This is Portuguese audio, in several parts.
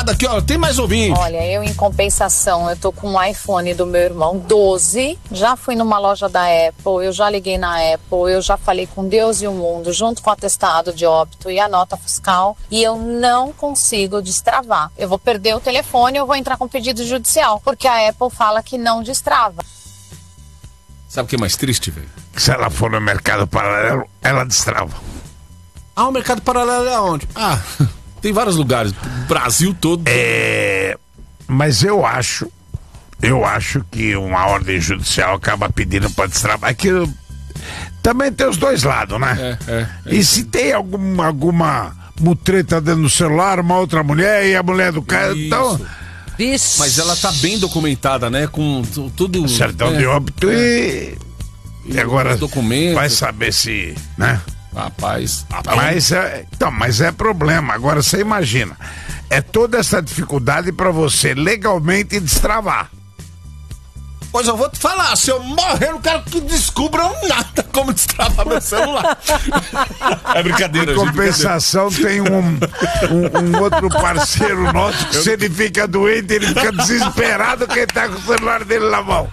Aqui, ó, tem mais ouvinte. Olha, eu em compensação, eu tô com um iPhone do meu irmão 12, já fui numa loja da Apple, eu já liguei na Apple, eu já falei com Deus e o mundo, junto com o atestado de óbito e a nota fiscal, e eu não consigo destravar. Eu vou perder o telefone, eu vou entrar com pedido judicial, porque a Apple fala que não destrava. Sabe o que é mais triste, velho? Se ela for no mercado paralelo, ela destrava. Ah, o mercado paralelo é onde? Ah, tem vários lugares, Brasil todo. Mas eu acho que uma ordem judicial acaba pedindo para destravar. Aquilo também tem os dois lados, né? E se tem alguma mutreta dentro do celular, uma outra mulher e a mulher do cara, então... Isso. Mas ela tá bem documentada, né? Com tudo... Certidão de óbito e agora documentos. vai saber se, né? Rapaz. Mas é problema. Agora você imagina, é toda essa dificuldade para você legalmente destravar. Pois eu vou te falar, se eu morrer, eu não quero que descubram nada como destravar meu celular. É brincadeira, em compensação, tem um outro parceiro nosso que se ele fica doente, ele fica desesperado que ele tá com o celular dele na mão.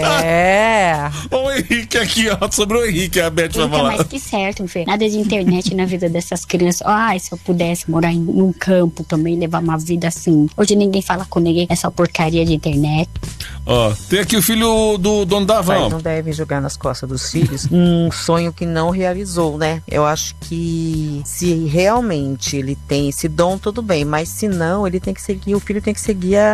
O Henrique aqui, ó, sobre o Henrique, a Beth vai falar. Mais que certo, Fê. Nada de internet na vida dessas crianças. Ai, se eu pudesse morar num campo também, levar uma vida assim. Hoje ninguém fala com ninguém, é só porcaria de internet. Ó, tem aqui o filho do Dono da Van. Não devem jogar nas costas dos filhos um sonho que não realizou, né? Eu acho que se realmente ele tem esse dom, tudo bem, mas se não, ele tem que seguir, o filho tem que seguir